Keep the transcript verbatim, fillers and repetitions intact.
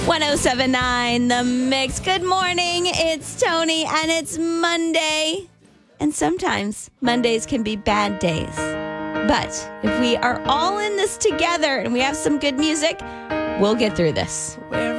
ten seventy-nine The Mix. Good morning. It's Tony, and it's Monday. And sometimes Mondays can be bad days. But if we are all in this together and we have some good music, we'll get through this.